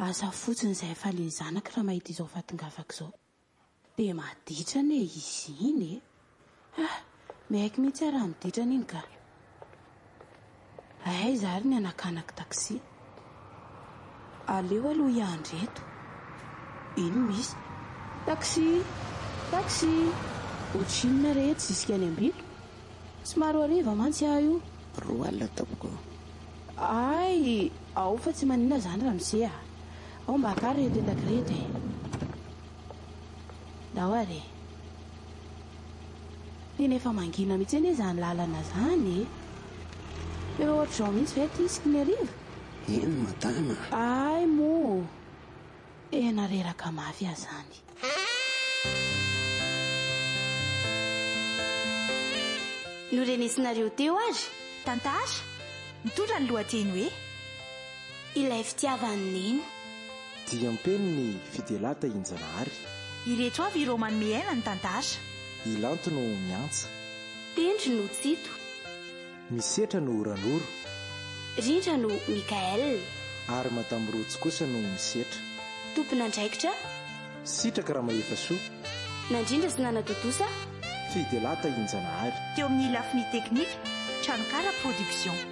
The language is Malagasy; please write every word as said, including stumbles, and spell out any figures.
aza fotsiny izay efa le zanaka raha mahita izao fatongavako izao dia maditrany e izy iny e ah maiky mihitsy raha miditrany iny ka ay zary ny anakanako taksi aleo aloha iandry eto ino misy taksi taksi otrinona rehetra zisika any ambilo somaro hariva mantsy aho io roa alina taoko ay ao fa tsy manina zany raha mise a ao mba ka rehetetaka rety dao are tena efa mangina mihitsy anie zany lalana zany e eo ohatr'izao mihitsy ve ty isiky ny ariva ino madama ay mo ena reraka mafy aho zany no renesinareo teo azy tantara mitondra ny lohateny hoe ilay fitiavany neny dia ampeny ny fidelata injanahary ireto avy ireo manome aina ny tantara ilanto no miantsa tendry no tsito misetra no oranoro rindra no mikael ary madamo rotsy kosa no misetra tompon'andraikitra sitraka raha mahefa soa nandrindra sy nanadodosa fidelata injanahary teo amin'ny lafiny teknika tranokara production